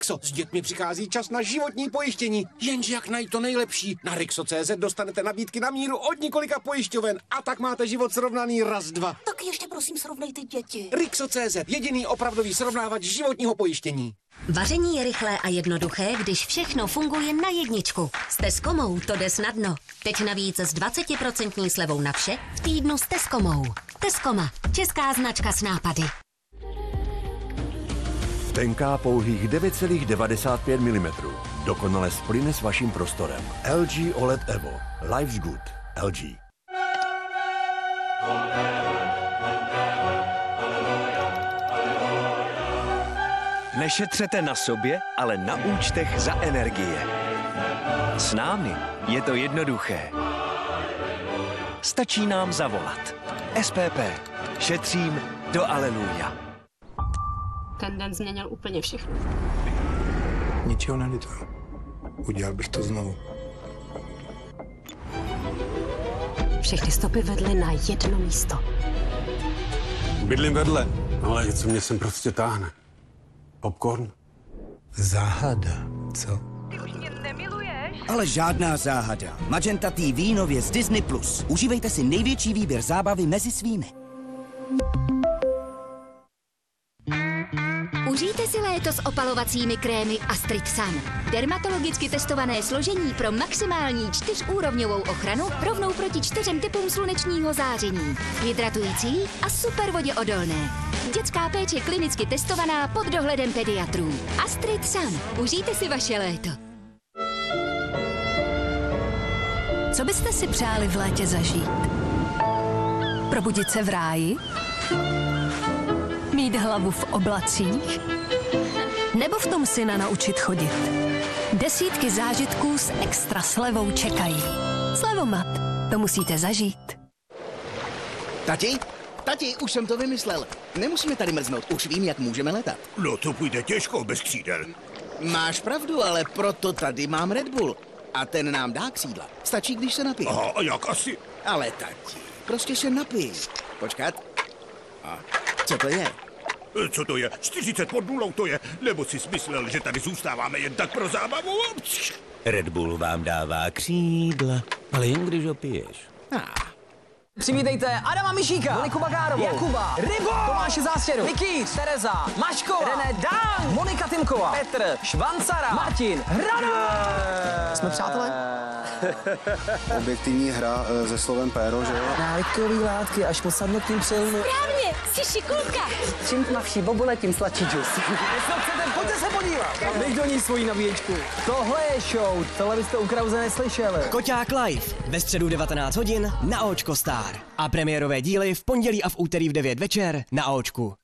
Rixo, s dětmi přichází čas na životní pojištění. Jenže jak najít to nejlepší? Na Rixo.cz dostanete nabídky na míru od několika pojišťoven a tak máte život srovnaný raz, dva. Tak ještě prosím srovnejte děti. Rixo.cz, jediný opravdový srovnávač životního pojištění. Vaření je rychlé a jednoduché, když všechno funguje na jedničku. S Tescomou to jde snadno. Teď navíc s 20% slevou na vše v týdnu s Tescomou. Tescoma, česká značka s nápady. Tenká pouhých 9,95 mm. Dokonale splyne s vaším prostorem. LG OLED Evo. Life's good. LG. Nešetřete na sobě, ale na účtech za energie. S námi je to jednoduché. Stačí nám zavolat. SPP. Šetřím do aleluja. Ten den změnil úplně všechno. Ničeho nelituju. Udělal bych to znovu. Všechny stopy vedly na jedno místo. Bydlím vedle, ale co mě sem prostě táhne? Popcorn? Záhada, co? Ty už mě nemiluješ? Ale žádná záhada. Magenta TV nově z Disney+. Užívejte si největší výběr zábavy mezi svými. Užijte si léto s opalovacími krémy Astrid Sun. Dermatologicky testované složení pro maximální 4úrovňovou ochranu rovnou proti 4 typům slunečního záření. Hydratující a super voděodolné. Dětská péče klinicky testovaná pod dohledem pediatrů. Astrid Sun. Užijte si vaše léto. Co byste si přáli v létě zažít? Probudit se v ráji? Mít hlavu v oblacích? Nebo v tom syna naučit chodit? Desítky zážitků s extra slevou čekají. Slevomat, to musíte zažít. Tati, už jsem to vymyslel. Nemusíme tady mrznout, už vím, jak můžeme letat. No to půjde těžko bez křídel. Máš pravdu, ale proto tady mám Red Bull. A ten nám dá křídla. Stačí, když se napije. Aha, a jak asi? Ale tati, prostě se napij. Počkat. A co to je? Co to je? 40 pod nulou to je? Nebo jsi myslel, že tady zůstáváme jen tak pro zábavu? Red Bull vám dává křídla, ale jen když ho piješ. Přivítejte Adama Mišíka, Moniku Bagárovou, Jakuba, Rybo, Tomáše Zástěru, Nikýř, Tereza, Maškova, René Dang, Monika Timková, Petr, Švancara, Martin, Hranu. Jsme přátelé? Objektivní hra se slovem péro, že jo? Návykový látky až po sadnutím přilnu. Správně, jsi šikulka. Čím tmavší bobule, tím sladší džus. Pojďte se podívat. Dej do ní svoji nabíječku. Tohle je show, tohle byste u Krause neslyšeli. Koťák live ve středu 19 hodin na Očko Star. A premiérové díly v pondělí a v úterý v 9 večer na Očku.